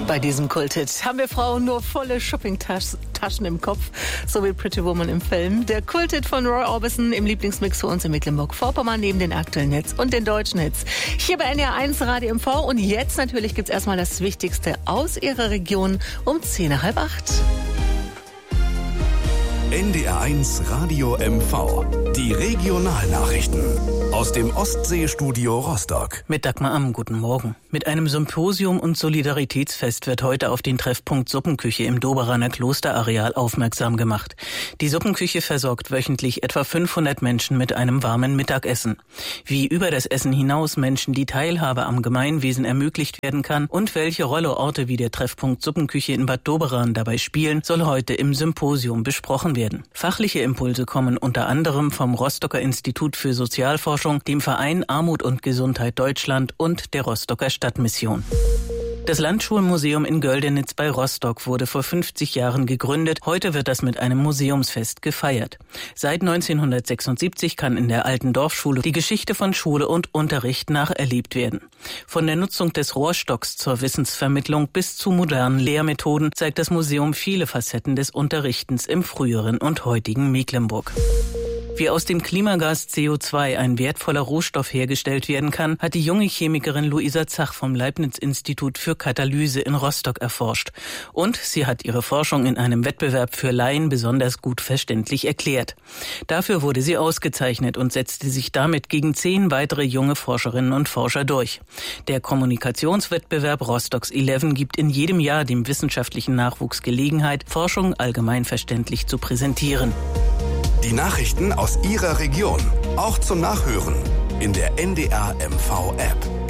Bei diesem Kulthit haben wir Frauen nur volle Shoppingtaschen im Kopf, so wie Pretty Woman im Film. Der Kulthit von Roy Orbison im Lieblingsmix für uns in Mecklenburg-Vorpommern neben den aktuellen Hits und den deutschen Hits. Hier bei NDR 1 Radio MV und jetzt natürlich gibt's erstmal das Wichtigste aus Ihrer Region um 7:30. NDR 1 Radio MV. Die Regionalnachrichten aus dem Ostseestudio Rostock. Mit Dagmar Amm, guten Morgen. Mit einem Symposium und Solidaritätsfest wird heute auf den Treffpunkt Suppenküche im Doberaner Klosterareal aufmerksam gemacht. Die Suppenküche versorgt wöchentlich etwa 500 Menschen mit einem warmen Mittagessen. Wie über das Essen hinaus Menschen die Teilhabe am Gemeinwesen ermöglicht werden kann und welche Rolle Orte wie der Treffpunkt Suppenküche in Bad Doberan dabei spielen, soll heute im Symposium besprochen werden. Fachliche Impulse kommen unter anderem vom Rostocker Institut für Sozialforschung, dem Verein Armut und Gesundheit Deutschland und der Rostocker Stadtmission. Das Landschulmuseum in Göldenitz bei Rostock wurde vor 50 Jahren gegründet. Heute wird das mit einem Museumsfest gefeiert. Seit 1976 kann in der alten Dorfschule die Geschichte von Schule und Unterricht nacherlebt werden. Von der Nutzung des Rohrstocks zur Wissensvermittlung bis zu modernen Lehrmethoden zeigt das Museum viele Facetten des Unterrichtens im früheren und heutigen Mecklenburg. Wie aus dem Klimagas CO2 ein wertvoller Rohstoff hergestellt werden kann, hat die junge Chemikerin Luisa Zach vom Leibniz-Institut für Katalyse in Rostock erforscht. Und sie hat ihre Forschung in einem Wettbewerb für Laien besonders gut verständlich erklärt. Dafür wurde sie ausgezeichnet und setzte sich damit gegen 10 weitere junge Forscherinnen und Forscher durch. Der Kommunikationswettbewerb Rostocks 11 gibt in jedem Jahr dem wissenschaftlichen Nachwuchs Gelegenheit, Forschung allgemein verständlich zu präsentieren. Die Nachrichten aus Ihrer Region, auch zum Nachhören in der NDR MV App.